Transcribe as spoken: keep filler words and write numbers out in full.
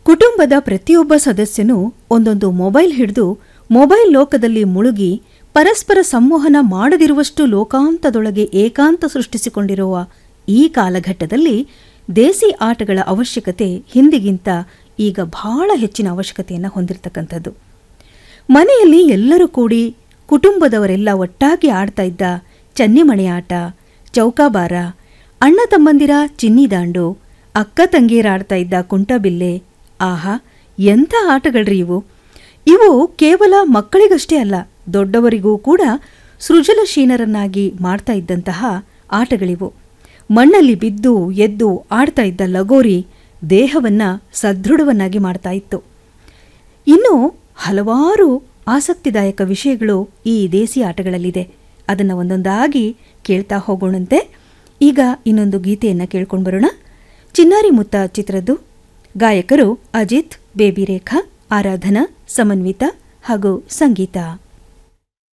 ಕುಟುಂಬದ ಪ್ರತಿಯೊಬ್ಬ ಸದಸ್ಯನೂ ಒಂದೊಂದು ಮೊಬೈಲ್ ಹಿಡಿದು ಮೊಬೈಲ್ ಲೋಕದಲ್ಲಿ ಮುಳುಗಿ ಪರಸ್ಪರ ಸಂವಹನ ಮಾಡದಿರುವಷ್ಟು ಲೋಕಾಂತದೊಳಗೆ ಏಕಾಂತ ಸೃಷ್ಟಿಸಿಕೊಂಡಿರುವ ಈ ಕಾಲಘಟ್ಟದಲ್ಲಿ ದೇಸಿ ಆಟಗಳ ಅವಶ್ಯಕತೆ ಹಿಂದಿಗಿಂತ ಈಗ ಬಹಳ ಹೆಚ್ಚಿನ ಅವಶ್ಯಕತೆಯನ್ನು ಹೊಂದಿರತಕ್ಕಂಥದ್ದು. ಮನೆಯಲ್ಲಿ ಎಲ್ಲರೂ ಕೂಡಿ ಕುಟುಂಬದವರೆಲ್ಲ ಒಟ್ಟಾಗಿ ಆಡ್ತಾ ಇದ್ದ ಚನ್ನಿಮಣೆ ಆಟ, ಚೌಕಾಬಾರ, ಅಣ್ಣ ತಮ್ಮಂದಿರ ಚಿನ್ನಿದಾಂಡು, ಅಕ್ಕ ತಂಗಿಯರಾಡ್ತಾ ಇದ್ದ ಕುಂಟಬಿಲ್ಲೆ, ಆಹಾ ಎಂಥ ಆಟಗಳ್ರಿ ಇವು. ಇವು ಕೇವಲ ಮಕ್ಕಳಿಗಷ್ಟೇ ಅಲ್ಲ, ದೊಡ್ಡವರಿಗೂ ಕೂಡ ಸೃಜನಶೀಲರನ್ನಾಗಿ ಮಾಡ್ತಾ ಇದ್ದಂತಹ ಆಟಗಳಿವು. ಮಣ್ಣಲ್ಲಿ ಬಿದ್ದು ಎದ್ದು ಆಡ್ತಾ ಇದ್ದ ಲಗೋರಿ ದೇಹವನ್ನು ಸದೃಢವನ್ನಾಗಿ ಮಾಡ್ತಾ ಇತ್ತು. ಇನ್ನು ಹಲವಾರು ಆಸಕ್ತಿದಾಯಕ ವಿಷಯಗಳು ಈ ದೇಸಿ ಆಟಗಳಲ್ಲಿದೆ. ಅದನ್ನು ಒಂದೊಂದಾಗಿ ಕೇಳ್ತಾ ಹೋಗೋಣಂತೆ. ಈಗ ಇನ್ನೊಂದು ಗೀತೆಯನ್ನು ಕೇಳ್ಕೊಂಡು ಬರೋಣ. ಚಿನ್ನಾರಿ ಮುತ್ತ ಚಿತ್ರದ್ದು. ಗಾಯಕರು ಅಜಿತ್, ಬೇಬಿ ರೇಖಾ, ಆರಾಧನಾ, ಸಮನ್ವಿತ ಹಾಗೂ ಸಂಗೀತ.